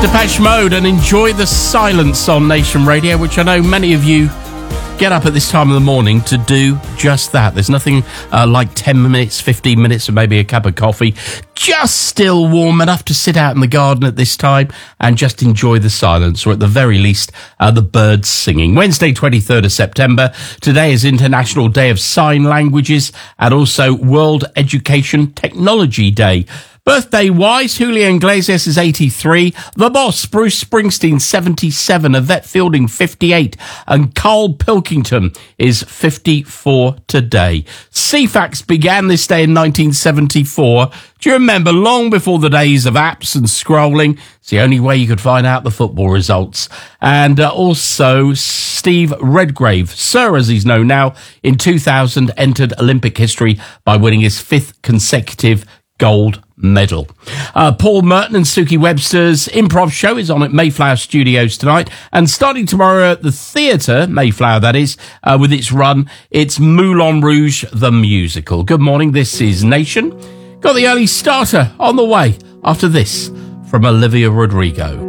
Depeche Mode and Enjoy the Silence on Nation Radio, which I know many of you get up at this time of the morning to do just that. There's nothing like 10 minutes, 15 minutes, or maybe a cup of coffee, just still warm enough to sit out in the garden at this time and just enjoy the silence, or at the very least, the birds singing. Wednesday, 23rd of September. Today is International Day of Sign Languages and also World Education Technology Day. Birthday-wise, Julio Iglesias is 83, The Boss, Bruce Springsteen, 77, Yvette Fielding, 58, and Carl Pilkington is 54 today. CFAX began this day in 1974. Do you remember, long before the days of apps and scrolling? It's the only way you could find out the football results. And also Steve Redgrave, Sir as he's known now, in 2000 entered Olympic history by winning his 5th consecutive gold medal. Paul Merton and Suki Webster's improv show is on at Mayflower Studios tonight, and starting tomorrow at the theatre, Mayflower that is, with its run, it's Moulin Rouge the Musical. Good morning, this is Nation. Got the early starter on the way after this from Olivia Rodrigo.